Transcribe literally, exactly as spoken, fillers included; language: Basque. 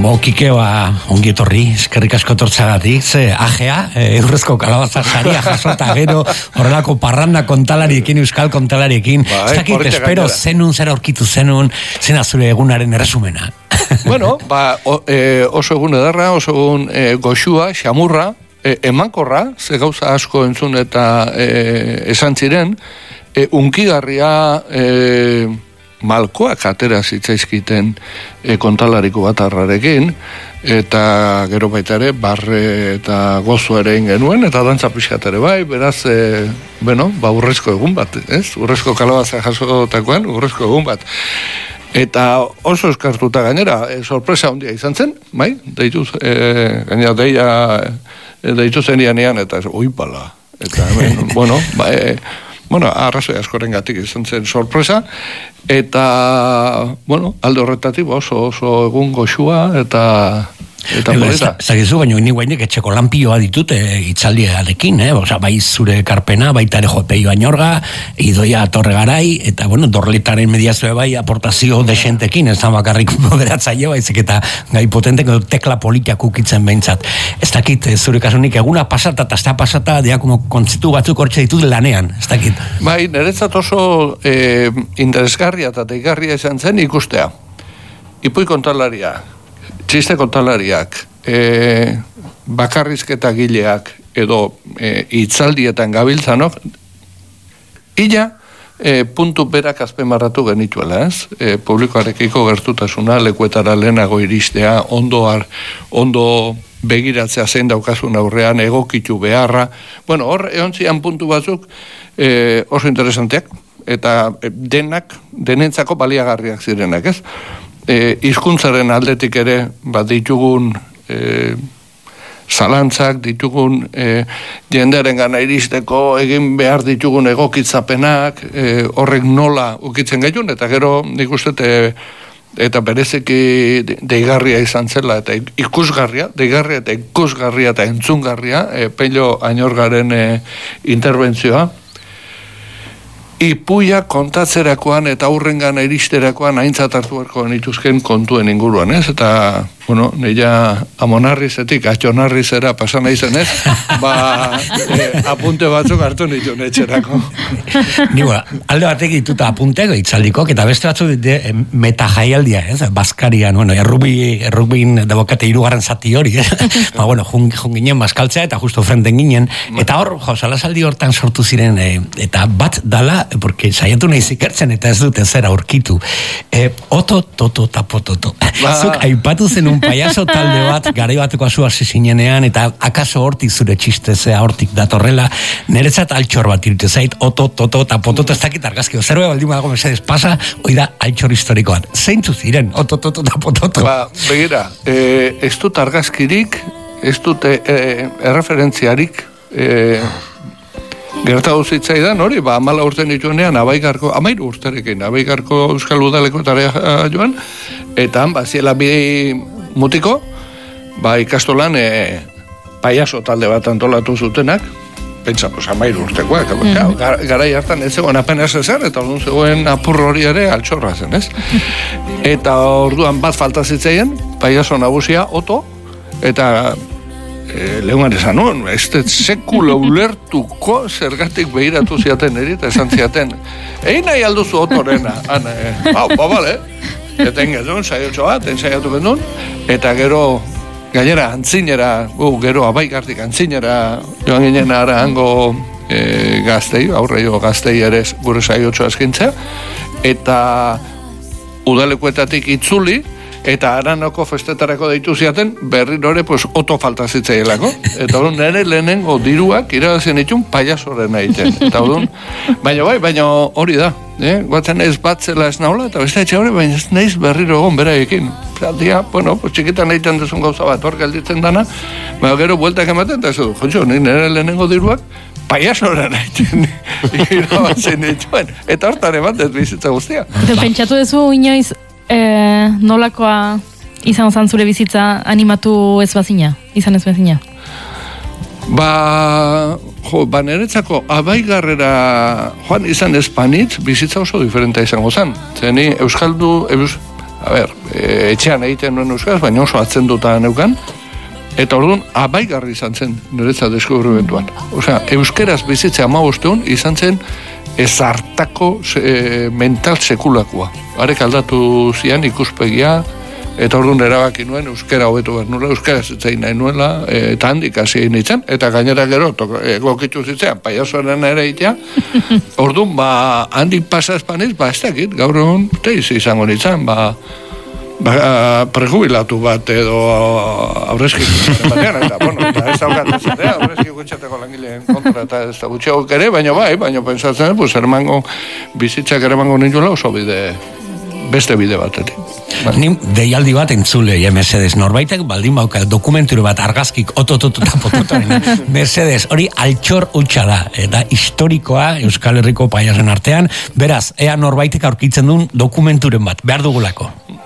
Bo, Kike, ba, ongi etorri, eskerrik asko tortzagatik, ze ajea, e, eurrezko kalabaza saria jasota, gero horrelako parranda kontalariekin, euskal kontalariekin, ba, ez dakit, espero zenun, zera aurkitu zenun, zena zure egunaren erresumena. Bueno, ba, o, e, oso egun edarra, oso egun e, goxua, xamurra, e, emankorra, ze gauza asko entzun eta e, esan ziren, e, unkigarria... E, malkoak atera zitzaizkiten e, kontalariko batarrarekin, eta gero baita ere, barre eta gozo ere genuen, eta dantza pixkat ere bai, beraz, e, bueno, ba, urrezko egun bat, ez? Urrezko kalabaza jasotakoan, urrezko egun bat. Eta oso eskartuta gainera, e, sorpresa handia izan zen, bai? Deitu, e, gainera, deia, e, deitu zenianean, eta oipala. Eta, ben, bueno, ba, e, bueno, arrazoi askoren gatik izan zen sorpresa, eta, bueno, alde horretatik oso, oso egun goxua, eta... Eta polita. Zagizu, baina ni guainek etxeko lanpioa ditut e, itzaldiarekin, eh? Osa, bai zure karpena, baita ere jopeio ainorga, idoia torre garai, eta, bueno, dorletaren mediazioa bai aportazio desentekin, ez da bakarrik moderatzaile, baizik eta gai potenteko tekla politiak ukitzen behintzat. Ez dakit, zure kasunik eguna pasata, eta ez da pasata, dia como kontzitu batzuk hortxe ditut lanean, ez dakit. Bai, niretzat oso e, interesgarria eta deigarria izan zen ikustea. Ipui kontalaria, txiste kontalariak, e, bakarrizketa gileak, edo e, itzaldietan gabiltzanok, illa e, puntu berak azpemarratu genituela, ez? E, publikoarekiko gertutasuna, lekuetara lehenago iristea, ondo, ar, ondo begiratzea zein daukasun aurrean, egokitu beharra. Bueno, hor, eontzian puntu batzuk e, oso interesanteak, eta denak, denentzako baliagarriak zirenak, ez? E, hizkuntzaren aldetik ere bat ditugun e, zalantzak, ditugun e, jendearen gana iristeko egin behar ditugun egokitzapenak, e, horrek nola ukitzen gaitun, eta gero nik uste e, eta bereziki deigarria izan zela, eta ikusgarria, deigarria eta ikusgarria eta entzungarria, e, Pello Ainorgaren e, interbentzioa, ipuia kontatzerakoan eta aurrengana iristerakoan aintzat hartu beharko nituzken kontuen inguruan, ez? Eta, bueno, nila amonarrizetik, atxonarrizera pasan aizen, ez? Ba, e, apunte batzuk hartu nitu netxerako. Nigo, alde batek dituta apunteko itzaldikok, eta beste batzuk de, meta jaialdia, ez? Baskarian, bueno, errubi, errubin dabokate irugarren zati hori, ez? Ba, bueno, jun, jun ginen baskaltzea, eta justo frenten ginen, eta hor, jo, salasaldi hortan sortu ziren, e, eta bat dala, porque saiatu nahi zikertzen eta ez dute zera aurkitu. E, oto, toto, tapototo. Ba. Zuk aipatu zen un payaso talde bat, garai bateko azu hasi zinenean, eta akaso hortik zure txistezea hortik datorrela, niretzat altxor bat irute zait, oto, toto, tapototo, ez dakit argazki, zerbe baldin badago mesedez pasa, hoi da altxor historikoan. Zeintzu ziren, oto, toto, tapototo. Ba, begira, e, ez dut argazkirik, ez dut e, e, erreferentziarik, e, gertatu zitzaidan, hori, ba, amala urten dituenean, abaigarko, amairu urterekin, abaigarko Euskal Udaleko tarea joan, eta han, ba, ziela bi mutiko, ba, ikastolan, e, payaso talde bat antolatu zutenak, pentsa, pues, amairu urtekoak, mm. gar, garai hartan ez zegoen apenas ezer, eta orduan zegoen apur hori ere altxorra zen, ez? Eta orduan bat falta zitzaien, payaso nagusia, oto, eta E, lehuan esan nuen, ez dut sekula ulertuko zergatik behiratu ziaten eri, eta esan ziaten, egin nahi alduzu otorena, ana, e, hau, ba, bale, eta engedun, saiotxo bat, ensaiatu gendun, eta gero, gainera, antzinera, gu, gero, abaikartik antzinera, joan ginen ara hango e, gaztei, aurreio gaztei ere gure saiotxo askintzea, eta udalekuetatik itzuli, eta Aranoko festetarako deitu ziaten, berri nore, pues, oto falta zitzaielako. Eta hori nire lehenengo diruak irabazien itxun payasoren egiten. Eta hori, baina bai, baina hori da. Eh? Guatzen ez batzela ez naula, eta beste etxe hori, baina ez nahiz berriro egon beraiekin. Zaldia, bueno, pues, txikitan egiten duzun gauza bat, hor gelditzen dana, baina gero bueltak ematen, eta ez du, jontxo, nire lehenengo diruak, payasoren egiten irabazien itxuen. Eta hortan ematez bizitza guztia. Eta pentsatu dezu, inoiz, E, nolakoa izan zan zure bizitza animatu ez bazina, izan ez bazina? Ba, jo, ba niretzako abaigarrera joan izan espanitz bizitza oso diferentea izango zen. Zeni Euskaldu, eus, a ber, e, etxean egiten nuen euskaraz, baina oso atzen duta neukan, eta orduan, abaigarri izan zen niretzat deskubrimentuan. Osea, euskeraz bizitzea hamabosteun izan zen ezartako e, mental sekulakoa. Arek aldatu zian ikuspegia, eta orduan erabaki nuen euskera hobetu behar nula, euskera zitzein nahi nuela, e, eta handik hasi nintzen, eta gainera gero egokitu zitzean, paiazoaren ere itea, orduan, ba, handik pasa espaniz, ba, ez dakit, gaur egun, teiz izango nintzen, ba, ba, prejubilatu bat edo aurrezki batean, eta, bueno, eta ez daukat ezatea, aurrezki gutxateko langileen kontra, eta ez da gutxeago ere, baina bai, baina pensatzen, pues, ermango, bizitzak eramango ninduela oso bide, beste bide batetik. Bai. Ni deialdi bat entzule, ja, Mercedes, norbaitek baldin bauka dokumenturu bat argazkik otototuta pototaren, Mercedes, hori altxor utxa da, eta historikoa Euskal Herriko paiazen artean, beraz, ea norbaitek aurkitzen duen dokumenturen bat, behar dugulako.